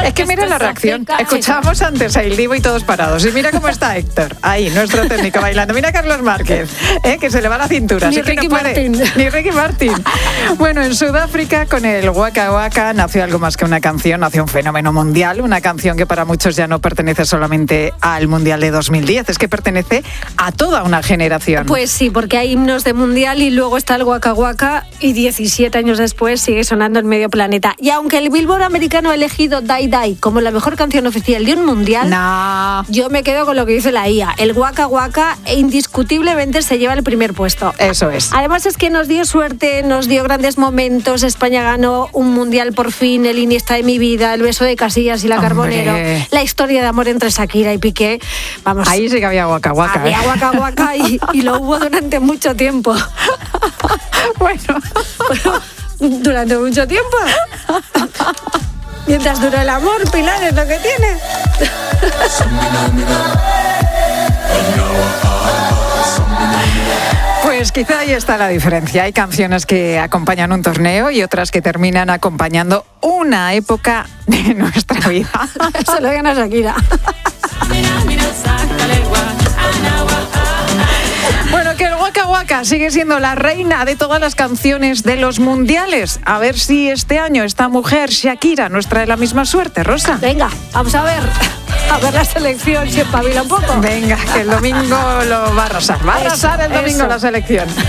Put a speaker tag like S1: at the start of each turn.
S1: Es que mira la reacción. Escuchábamos antes a Il Divo y todos parados. Y mira cómo está Héctor, ahí, nuestro técnico bailando. Mira a Carlos Márquez, que se le va la cintura.
S2: Ni Ricky Martin.
S1: Ni Ricky Martin. Bueno, en Sudáfrica, con el Waka Waka, nació algo más que una canción, nació un fenómeno mundial, una canción que para muchos ya no pertenece solamente al Mundial de 2010, es que pertenece a toda una generación.
S2: Pues sí, porque hay himnos de Mundial y luego está el Waka Waka y 17 años después sigue sonando en medio planeta. Y aunque el Billboard americano ha elegido Die Die como la mejor canción oficial de un Mundial, yo me quedo con lo que dice la IA. El Waka Waka indiscutiblemente se lleva el primer puesto.
S1: Eso es.
S2: Además es que nos dio suerte, nos dio grandes momentos. España ganó un Mundial por fin, el Iniesta de mi vida, el beso de Casillas y la Carbonero, la historia de amor entre Shakira y Piqué. Vamos.
S1: Ahí sí que había Waka Waka.
S2: Había Waka Waka y lo hubo durante mucho tiempo.
S1: Bueno,
S2: durante mucho tiempo. Mientras dura el amor, Pilar, es lo que tiene.
S1: pues quizá ahí está la diferencia. Hay canciones que acompañan un torneo y otras que terminan acompañando una época de nuestra vida.
S2: Se lo gana Shakira.
S1: Bueno, que el Waka Waka sigue siendo la reina de todas las canciones de los mundiales. A ver si este año esta mujer, Shakira, nos trae la misma suerte, Rosa.
S2: Venga, vamos a ver la selección, si espabila un poco.
S1: Venga, que el domingo lo va a arrasar. Va a arrasar el domingo la selección.